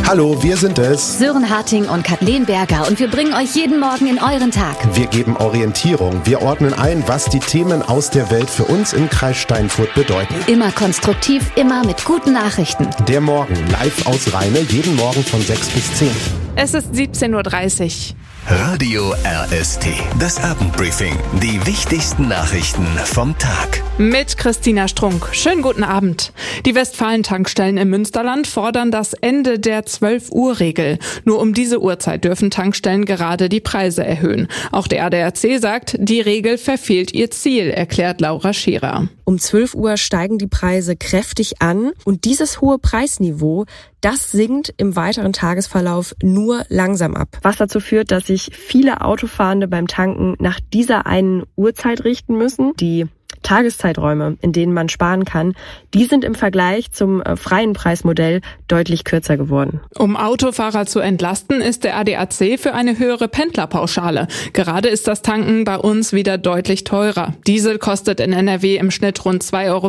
Hallo, wir sind es. Sören Harting und Kathleen Berger und wir bringen euch jeden Morgen in euren Tag. Wir geben Orientierung. Wir ordnen ein, was die Themen aus der Welt für uns im Kreis Steinfurt bedeuten. Immer konstruktiv, immer mit guten Nachrichten. Der Morgen live aus Rheine, jeden Morgen von 6 bis 10. Es ist 17.30 Uhr. Radio RST, das Abendbriefing. Die wichtigsten Nachrichten vom Tag. Mit Christina Strunk. Schönen guten Abend. Die Westfalen-Tankstellen im Münsterland fordern das Ende der 12-Uhr-Regel. Nur um diese Uhrzeit dürfen Tankstellen gerade die Preise erhöhen. Auch der ADAC sagt, die Regel verfehlt ihr Ziel, erklärt Laura Scherer. Um 12 Uhr steigen die Preise kräftig an und dieses hohe Preisniveau, das sinkt im weiteren Tagesverlauf nur langsam ab. Was dazu führt, dass sich viele Autofahrende beim Tanken nach dieser einen Uhrzeit richten müssen. Die Tageszeiträume, in denen man sparen kann, die sind im Vergleich zum freien Preismodell deutlich kürzer geworden. Um Autofahrer zu entlasten, ist der ADAC für eine höhere Pendlerpauschale. Gerade ist das Tanken bei uns wieder deutlich teurer. Diesel kostet in NRW im Schnitt rund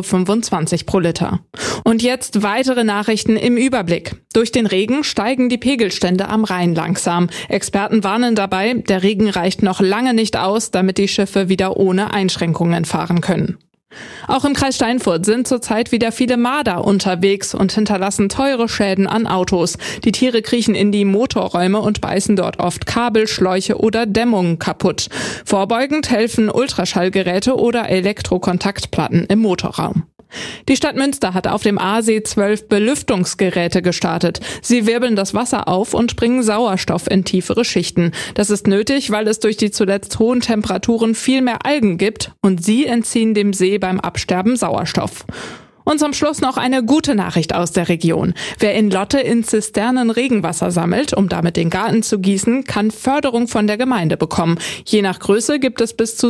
2,25 € pro Liter. Und jetzt weitere Nachrichten im Überblick. Durch den Regen steigen die Pegelstände am Rhein langsam. Experten warnen dabei, der Regen reicht noch lange nicht aus, damit die Schiffe wieder ohne Einschränkungen fahren können. Auch im Kreis Steinfurt sind zurzeit wieder viele Marder unterwegs und hinterlassen teure Schäden an Autos. Die Tiere kriechen in die Motorräume und beißen dort oft Kabel, Schläuche oder Dämmungen kaputt. Vorbeugend helfen Ultraschallgeräte oder Elektrokontaktplatten im Motorraum. Die Stadt Münster hat auf dem Aasee 12 Belüftungsgeräte gestartet. Sie wirbeln das Wasser auf und bringen Sauerstoff in tiefere Schichten. Das ist nötig, weil es durch die zuletzt hohen Temperaturen viel mehr Algen gibt und sie entziehen dem See beim Absterben Sauerstoff. Und zum Schluss noch eine gute Nachricht aus der Region. Wer in Lotte in Zisternen Regenwasser sammelt, um damit den Garten zu gießen, kann Förderung von der Gemeinde bekommen. Je nach Größe gibt es bis zu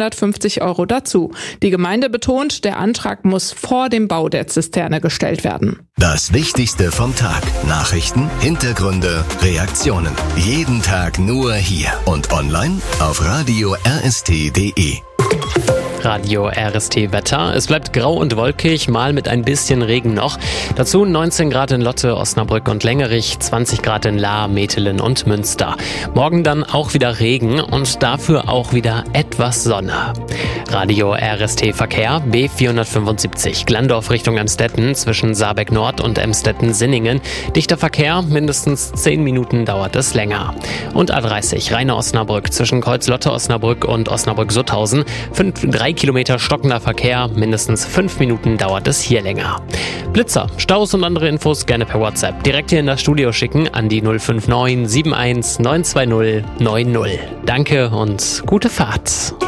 750 € dazu. Die Gemeinde betont, der Antrag muss vor dem Bau der Zisterne gestellt werden. Das Wichtigste vom Tag. Nachrichten, Hintergründe, Reaktionen. Jeden Tag nur hier und online auf radio rst.de. Radio RST Wetter. Es bleibt grau und wolkig, mal mit ein bisschen Regen noch. Dazu 19 Grad in Lotte, Osnabrück und Längerich, 20 Grad in Lahr, Metelen und Münster. Morgen dann auch wieder Regen und dafür auch wieder etwas Sonne. Radio RST Verkehr B475 Glandorf Richtung Emstetten zwischen Saarbeck Nord und Emstetten-Sinningen. Dichter Verkehr, mindestens 10 Minuten dauert es länger. Und A30 Rheine-Osnabrück zwischen Kreuz-Lotte-Osnabrück und Osnabrück-Sutthausen. 3 Kilometer stockender Verkehr, mindestens 5 Minuten dauert es hier länger. Blitzer, Staus und andere Infos gerne per WhatsApp direkt hier in das Studio schicken an die 059 71 920 90. Danke und gute Fahrt.